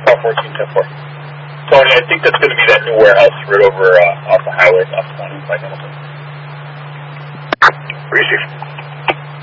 Call 14-10-4. Tony, I think that's going to be that new warehouse right over off the highway, off 20 by Hamilton. Receive.